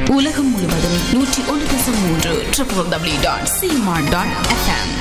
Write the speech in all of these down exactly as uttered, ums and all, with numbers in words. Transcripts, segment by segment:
உலகம் முழுவதும் நூற்றி ஒன்று தசம் மூன்று triple W dot Simar dot FM.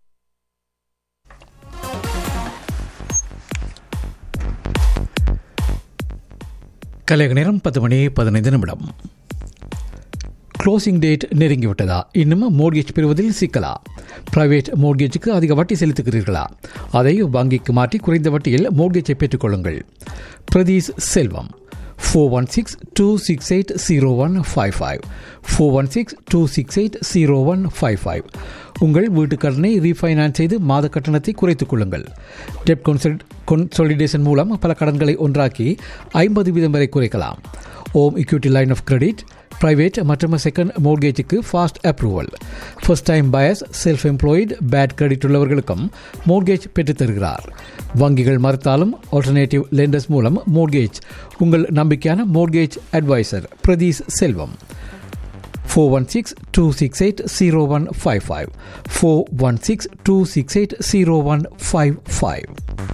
கலைய நேரம் பத்து மணி பதினைந்து நிமிடம். Closing date நெருங்கிவிட்டதா? இன்னும் மோர்கேஜ் பெறுவதில் சிக்கலா? பிரைவேட் மோர்கேஜுக்கு அதிக வட்டி செலுத்துகிறீர்களா? அதை வங்கிக்கு மாற்றி குறைந்த வட்டியில் மோர்கேஜை பெற்றுக்கொள்ளுங்கள். பிரதீஷ் செல்வம் four one six two six eight zero one five five four one six two six eight zero one five five. உங்கள் வீட்டு கடனை ரீஃபைனான்ஸ் செய்து மாத கட்டணத்தை குறைத்துக் கொள்ளுங்கள். டெப்ட் கன்சாலிடேஷன் மூலம் பல கடன்களை ஒன்றாக்கி ஐம்பது வீதம் வரை குறைக்கலாம். Home equity line of credit, private மற்றும் second மோர்கேஜுக்கு fast approval. First time buyers, self employed, bad credit உள்ளவர்களுக்கும் மோர்கேஜ் பெற்றுத் தருகிறார். வங்கிகள் மறுத்தாலும் ஆல்டர்னேட்டிவ் லெண்டர்ஸ் மூலம் மோர்கேஜ். உங்கள் நம்பிக்கையான மோர்கேஜ் அட்வைசர் பிரதீஷ் செல்வம். Four one six two six eight zero one five five four one six two six eight zero one five five.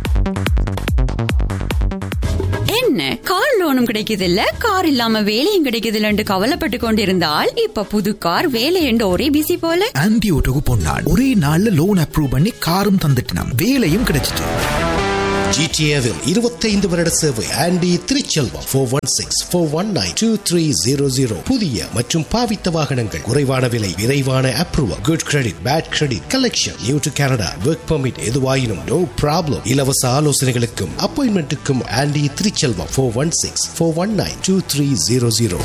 என்ன car லோனும் கிடைக்குது இல்ல, கார் இல்லாம வேலையும் கிடைக்குது இல்லன்னு கவலைப்பட்டு கொண்டிருந்தால் இப்ப புது கார் வேலை என்று ஒரே பிசி போல. ஆன்டி ஓட்டோக்கு போனான், ஒரே நாள்ல லோன் அப்ரூவ் பண்ணி காரும் தந்துட்டான், வேலையும் கிடைச்சிட்டு. ஜிடிஏவில் இருபத்தைந்து வருட சேவை. Aunty Thiruchelvam four one six four one nine two three zero zero. புதிய மற்றும் பாவித்த வாகனங்கள், குறைவான விலை, விரைவான approval, good credit, bad credit, collection, new to Canada, work permit, எதுவாயினும் நோ ப்ராப்ளம். இலவச ஆலோசனைகளுக்கும் அப்பாயின்மெண்ட்டுக்கும் aunty Thiruchelvam four one six four one nine two three zero zero.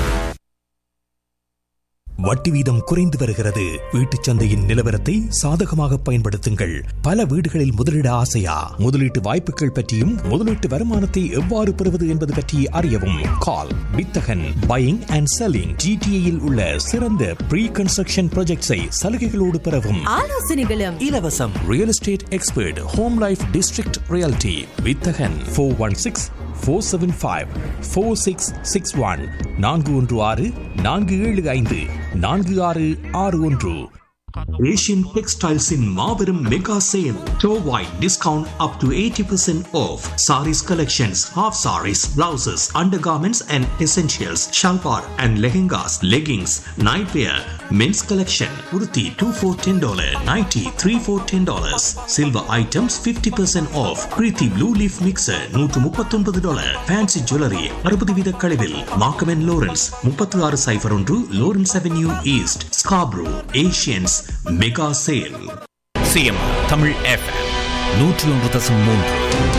வட்டி வீதம் குறைந்து வருகிறது. வீட்டுச் சந்தையின் நிலவரத்தை சாதகமாக பயன்படுத்துங்கள். பல வீடுகளில் முதலீட ஆசையா? முதலீட்டு வாய்ப்புகள் பற்றியும் முதலீட்டு வருமானத்தை எவ்வாறு பெறுவது என்பது பற்றி அறியவும் கால் வித்தகன் பையிங் அண்ட் செல்லிங். ஜிடிஏயில் உள்ள சிறந்த ப்ரீ கன்ஸ்ட்ரக்ஷன் ப்ராஜெக்ட்ஸை சலுகைகளோடு பெறவும் ஆலோசனைகளும் இலவசம். Real estate expert home life district reality வித்தகன் four one six four seven five four six six one நான்கு ஒன்று ஆறு நான்கு ஏழு ஐந்து நான்கு ஆறு ஆறு ஒன்று. ஏஷியன் டெக்ஸ்டைல்ஸின் மாபெரும் mega sale. To white discount up to eighty percent of. Saris collections, half saris, blouses, under garments and essentials, salwar and lehengas, leggings, night wear, men's collection, உடுத்தி two four ten dollar, nightie three four ten dollars. Silver items fifty percent of. Preethi blue leaf mixer நூற்று முப்பத்தொன்பது dollar. Fancy jewellery அறுபது வீத கழிவில். Markham and Lawrence முப்பத்தி ஆறு சைபர் ஒன்று Lawrence avenue east, Scarborough. Asians mega sale. CMR Tamil FM நூற்றி ஒன்று தசம் மூன்று.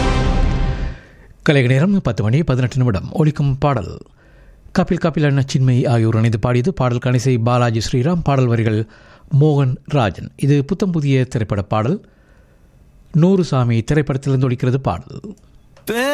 கலைய நேரம் பத்து மணி பதினெட்டு நிமிடம். ஒலிக்கும் பாடல் கபில் கபில் அண்ணா சின்மயி ஆகியோர் இணைந்து பாடியது. பாடல் கணிசை பாலாஜி ஸ்ரீராம், பாடல் வரிகள் மோகன் ராஜன். இது புத்தம் புதிய திரைப்பட பாடல். நூறு சாமி திரைப்படத்திலிருந்து ஒலிக்கிறது பாடல்.